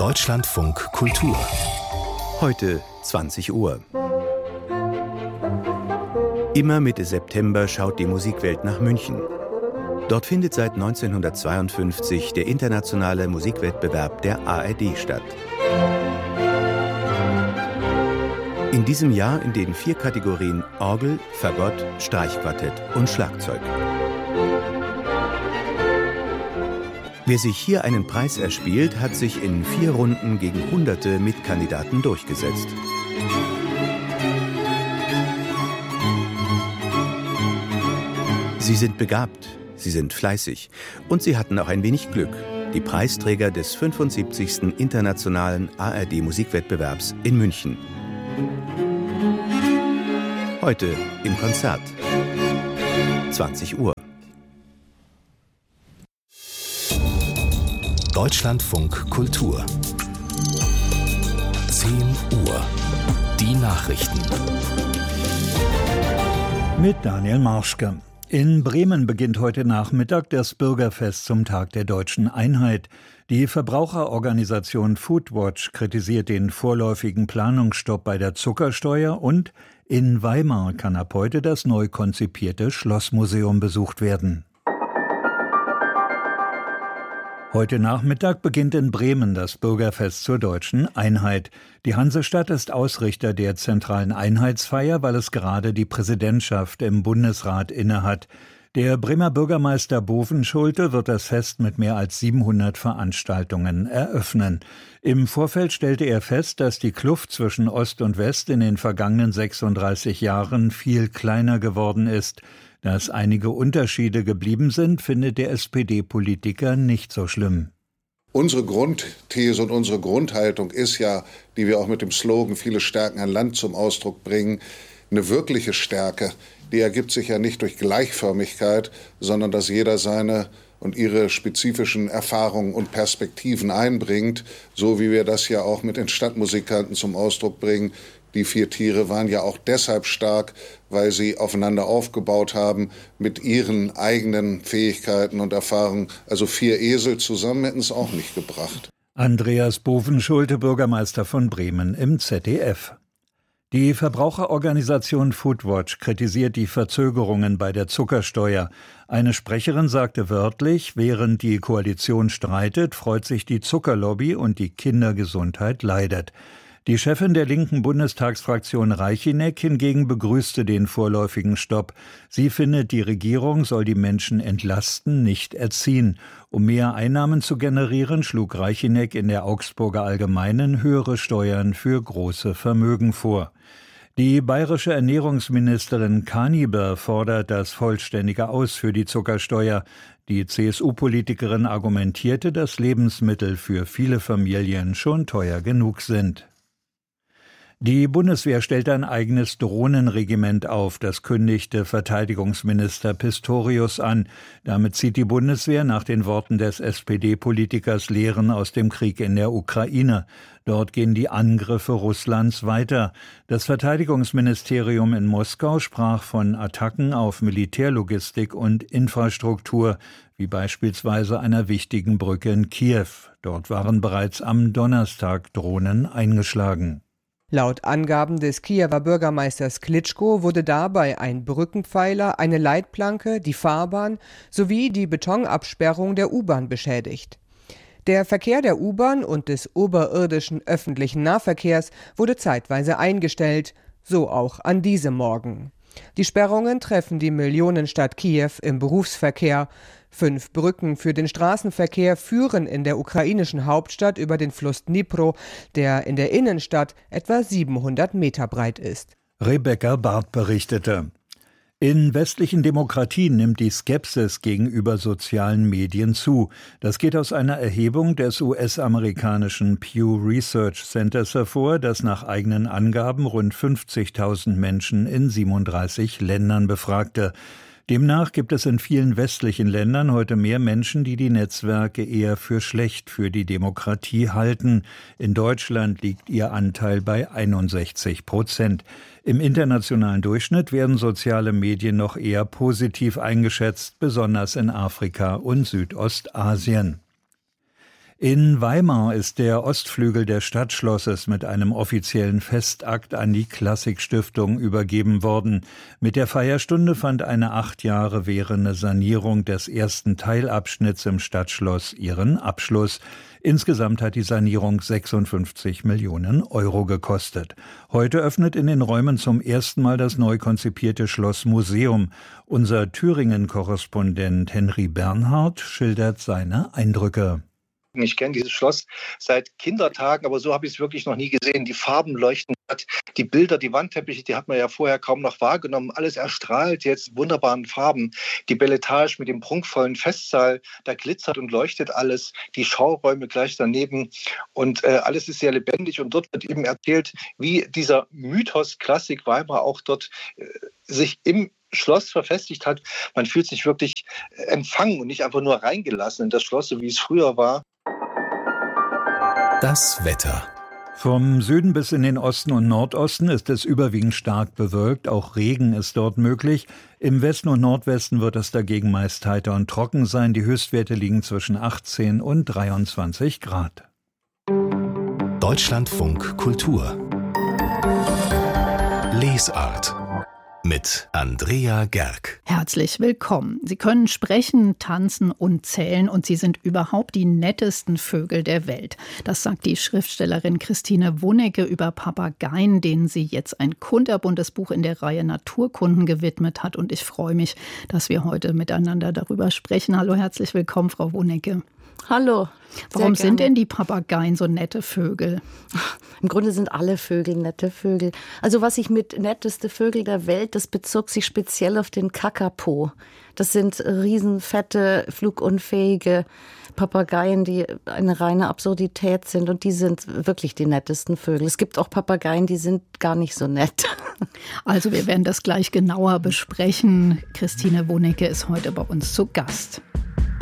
Deutschlandfunk Kultur. Heute 20 Uhr. Immer Mitte September schaut die Musikwelt nach München. Dort findet seit 1952 der internationale Musikwettbewerb der ARD statt. In diesem Jahr in den 4 Kategorien Orgel, Fagott, Streichquartett und Schlagzeug. Wer sich hier einen Preis erspielt, hat sich in 4 Runden gegen hunderte Mitkandidaten durchgesetzt. Sie sind begabt, sie sind fleißig und sie hatten auch ein wenig Glück. Die Preisträger des 75. Internationalen ARD-Musikwettbewerbs in München. Heute im Konzert. 20 Uhr. Deutschlandfunk Kultur. 10 Uhr. Die Nachrichten. Mit Daniel Marschke. In Bremen beginnt heute Nachmittag das Bürgerfest zum Tag der deutschen Einheit. Die Verbraucherorganisation Foodwatch kritisiert den vorläufigen Planungsstopp bei der Zuckersteuer und in Weimar kann ab heute das neu konzipierte Schlossmuseum besucht werden. Heute Nachmittag beginnt in Bremen das Bürgerfest zur deutschen Einheit. Die Hansestadt ist Ausrichter der zentralen Einheitsfeier, weil es gerade die Präsidentschaft im Bundesrat innehat. Der Bremer Bürgermeister Bovenschulte wird das Fest mit mehr als 700 Veranstaltungen eröffnen. Im Vorfeld stellte er fest, dass die Kluft zwischen Ost und West in den vergangenen 36 Jahren viel kleiner geworden ist. Dass einige Unterschiede geblieben sind, findet der SPD-Politiker nicht so schlimm. Unsere Grundthese und unsere Grundhaltung ist ja, die wir auch mit dem Slogan "Viele Stärken an Land" zum Ausdruck bringen, eine wirkliche Stärke. Die ergibt sich ja nicht durch Gleichförmigkeit, sondern dass jeder seine und ihre spezifischen Erfahrungen und Perspektiven einbringt, so wie wir das ja auch mit den Stadtmusikanten zum Ausdruck bringen. Die 4 Tiere waren ja auch deshalb stark, weil sie aufeinander aufgebaut haben mit ihren eigenen Fähigkeiten und Erfahrungen. Also 4 Esel zusammen hätten es auch nicht gebracht. Andreas Bovenschulte, Bürgermeister von Bremen im ZDF. Die Verbraucherorganisation Foodwatch kritisiert die Verzögerungen bei der Zuckersteuer. Eine Sprecherin sagte wörtlich, während die Koalition streitet, freut sich die Zuckerlobby und die Kindergesundheit leidet. Die Chefin der linken Bundestagsfraktion Reichineck hingegen begrüßte den vorläufigen Stopp. Sie findet, die Regierung soll die Menschen entlasten, nicht erziehen. Um mehr Einnahmen zu generieren, schlug Reichineck in der Augsburger Allgemeinen höhere Steuern für große Vermögen vor. Die bayerische Ernährungsministerin Kaniber fordert das vollständige Aus für die Zuckersteuer. Die CSU-Politikerin argumentierte, dass Lebensmittel für viele Familien schon teuer genug sind. Die Bundeswehr stellt ein eigenes Drohnenregiment auf, das kündigte Verteidigungsminister Pistorius an. Damit zieht die Bundeswehr nach den Worten des SPD-Politikers Lehren aus dem Krieg in der Ukraine. Dort gehen die Angriffe Russlands weiter. Das Verteidigungsministerium in Moskau sprach von Attacken auf Militärlogistik und Infrastruktur, wie beispielsweise einer wichtigen Brücke in Kiew. Dort waren bereits am Donnerstag Drohnen eingeschlagen. Laut Angaben des Kiewer Bürgermeisters Klitschko wurde dabei ein Brückenpfeiler, eine Leitplanke, die Fahrbahn sowie die Betonabsperrung der U-Bahn beschädigt. Der Verkehr der U-Bahn und des oberirdischen öffentlichen Nahverkehrs wurde zeitweise eingestellt, so auch an diesem Morgen. Die Sperrungen treffen die Millionenstadt Kiew im Berufsverkehr. 5 Brücken für den Straßenverkehr führen in der ukrainischen Hauptstadt über den Fluss Dnipro, der in der Innenstadt etwa 700 Meter breit ist. Rebecca Barth berichtete. In westlichen Demokratien nimmt die Skepsis gegenüber sozialen Medien zu. Das geht aus einer Erhebung des US-amerikanischen Pew Research Centers hervor, das nach eigenen Angaben rund 50.000 Menschen in 37 Ländern befragte. Demnach gibt es in vielen westlichen Ländern heute mehr Menschen, die die Netzwerke eher für schlecht für die Demokratie halten. In Deutschland liegt ihr Anteil bei 61%. Im internationalen Durchschnitt werden soziale Medien noch eher positiv eingeschätzt, besonders in Afrika und Südostasien. In Weimar ist der Ostflügel des Stadtschlosses mit einem offiziellen Festakt an die Klassikstiftung übergeben worden. Mit der Feierstunde fand eine 8 Jahre währende Sanierung des ersten Teilabschnitts im Stadtschloss ihren Abschluss. Insgesamt hat die Sanierung 56 Millionen Euro gekostet. Heute öffnet in den Räumen zum ersten Mal das neu konzipierte Schlossmuseum. Unser Thüringen-Korrespondent Henry Bernhard schildert seine Eindrücke. Ich kenne dieses Schloss seit Kindertagen, aber so habe ich es wirklich noch nie gesehen. Die Farben leuchten, die Bilder, die Wandteppiche, die hat man ja vorher kaum noch wahrgenommen. Alles erstrahlt jetzt wunderbaren Farben. Die Bel Etage mit dem prunkvollen Festsaal, da glitzert und leuchtet alles. Die Schauräume gleich daneben und alles ist sehr lebendig. Und dort wird eben erzählt, wie dieser Mythos Klassik Weimar auch dort sich im Schloss verfestigt hat. Man fühlt sich wirklich empfangen und nicht einfach nur reingelassen in das Schloss, so wie es früher war. Das Wetter. Vom Süden bis in den Osten und Nordosten ist es überwiegend stark bewölkt, auch Regen ist dort möglich. Im Westen und Nordwesten wird es dagegen meist heiter und trocken sein. Die Höchstwerte liegen zwischen 18 und 23 Grad. Deutschlandfunk Kultur. Lesart. Mit Andrea Gerg. Herzlich willkommen. Sie können sprechen, tanzen und zählen und Sie sind überhaupt die nettesten Vögel der Welt. Das sagt die Schriftstellerin Christine Wonecke über Papageien, denen sie jetzt ein kunterbuntes Buch in der Reihe Naturkunden gewidmet hat. Und ich freue mich, dass wir heute miteinander darüber sprechen. Hallo, herzlich willkommen, Frau Wonecke. Hallo. Warum sind denn die Papageien so nette Vögel? Im Grunde sind alle Vögel nette Vögel. Also was ich mit netteste Vögel der Welt, das bezog sich speziell auf den Kakapo. Das sind riesenfette, flugunfähige Papageien, die eine reine Absurdität sind. Und die sind wirklich die nettesten Vögel. Es gibt auch Papageien, die sind gar nicht so nett. Also wir werden das gleich genauer besprechen. Christine Wonecke ist heute bei uns zu Gast.